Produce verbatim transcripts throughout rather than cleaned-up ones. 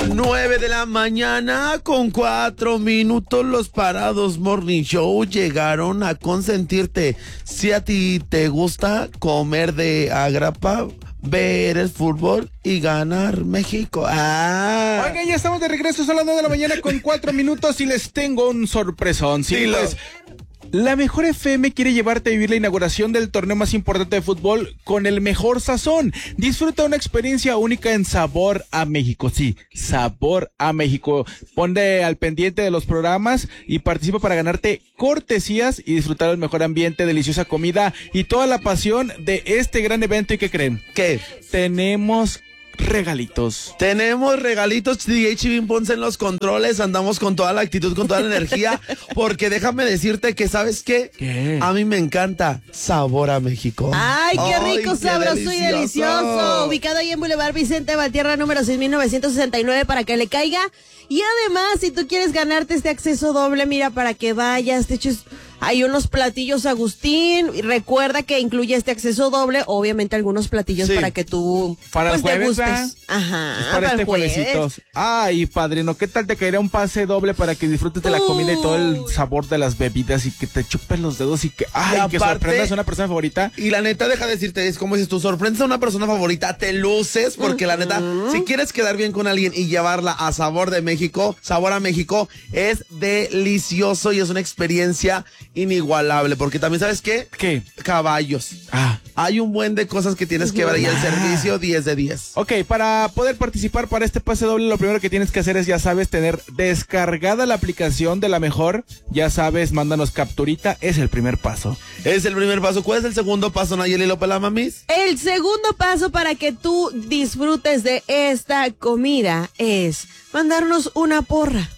nueve de la mañana con cuatro minutos. Los Parados Morning Show llegaron a consentirte. Si a ti te gusta comer de agrapa, ver el fútbol y ganar México. Ah. Oiga, ya estamos de regreso, son las nueve de la mañana con cuatro minutos y les tengo un sorpresón. Sí, Dilo. pues, la Mejor F M quiere llevarte a vivir la inauguración del torneo más importante de fútbol con el mejor sazón. Disfruta una experiencia única en Sabor a México. Sí, Sabor a México. Ponte al pendiente de los programas y participa para ganarte cortesías y disfrutar el mejor ambiente, deliciosa comida y toda la pasión de este gran evento. ¿Y qué creen? ¿Qué? Tenemos regalitos. Tenemos regalitos. D H Bin Ponce en los controles. Andamos con toda la actitud, con toda la energía. Porque déjame decirte que, ¿sabes qué? ¿Qué? A mí me encanta Sabor a México. Ay, qué rico, Ay, qué sabroso y delicioso. delicioso. Ubicado ahí en Boulevard Vicente Valtierra, número seis mil novecientos sesenta y nueve, para que le caiga. Y además, si tú quieres ganarte este acceso doble, mira, para que vayas, te eches... Hay unos platillos, Agustín. Y recuerda que incluye este acceso doble, obviamente algunos platillos Sí. para que tú Para pues, el jueves, te ¿verdad? gustes. Ajá. Es para este el jueves. juevesitos. Ay, padrino, ¿qué tal te caería un pase doble para que disfrutes de la comida y todo el sabor de las bebidas y que te chupes los dedos y que, ay, Y que aparte- sorprendas a una persona favorita? Y la neta, deja de decirte, es como dices tú, sorprendes a una persona favorita, te luces, porque la neta, si quieres quedar bien con alguien y llevarla a Sabor de México, Sabor a México, es delicioso y es una experiencia inigualable, porque también, ¿sabes qué? ¿Qué? Caballos. Ah. Hay un buen de cosas que tienes que ver y el Ah. servicio diez de diez. Ok, para poder participar para este pase doble, lo primero que tienes que hacer es, ya sabes, tener descargada la aplicación de La Mejor. Ya sabes, mándanos capturita, es el primer paso. Es el primer paso. ¿Cuál es el segundo paso, Nayeli López la mamis? El segundo paso para que tú disfrutes de esta comida es mandarnos una porra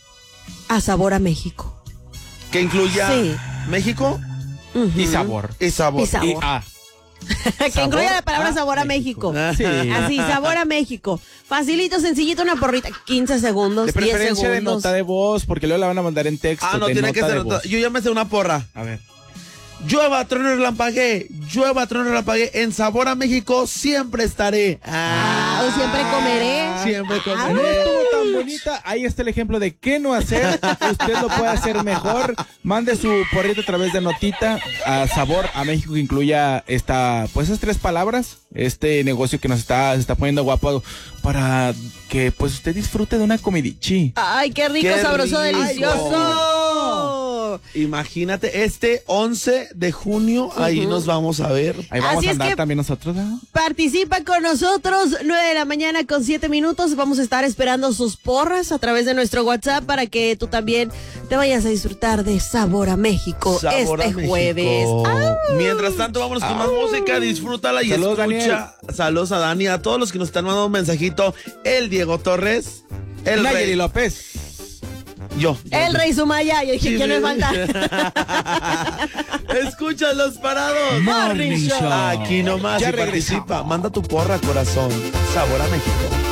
a Sabor a México. Que incluya Sí. México Y sabor. y sabor. Y sabor. Y ah, Que Sabor incluya la palabra a Sabor a México. Sí. Así, Sabor a México. Facilito, sencillito, una porrita. quince segundos, de diez preferencia de segundos. nota de voz, porque luego la van a mandar en texto. Ah, no, de tiene que nota ser. de voz. Yo ya me sé una porra. A ver. Llueva, trueno, relampaguee. Llueva, trueno, relampaguee. En Sabor a México siempre estaré. Ah, o siempre comeré. Siempre No comeré. estuvo tan bonita. Ahí está el ejemplo de qué no hacer. Usted lo puede hacer mejor. Mande su porrito a través de notita a Sabor a México, que incluya esta, pues esas tres palabras. Este negocio que nos está, se está poniendo guapo para que pues usted disfrute de una comidichi. Ay, qué rico, Qué sabroso, rico. delicioso. Imagínate, este once de junio, ahí nos vamos a ver. Ahí vamos Así a es andar que- también nosotros, ¿no? Participa con nosotros, nueve de la mañana con siete minutos. Vamos a estar esperando sus porras a través de nuestro WhatsApp para que tú también te vayas a disfrutar de Sabor a México Sabor a este México. jueves. ¡Au! Mientras tanto, vámonos con más música, disfrútala y Saludos, escucha. Saludos a Dani, a todos los que nos están mandando un mensajito. El Diego Torres, el Nayeli rey, López. yo. yo, El yo. Rey Sumaya, yo dije, Sí, ¿quién me sí. falta? Escucha Los Parados. Morning Show. Aquí nomás Ya y participa. regresamos. Manda tu porra, corazón. Sabor a México.